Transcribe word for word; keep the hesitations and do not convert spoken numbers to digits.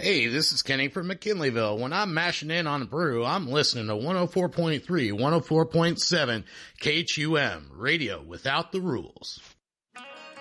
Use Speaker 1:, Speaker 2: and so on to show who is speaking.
Speaker 1: Hey, this is Kenny from McKinleyville. When I'm mashing in on a brew, I'm listening to one oh four point three, one oh four point seven K H U M, radio without the rules.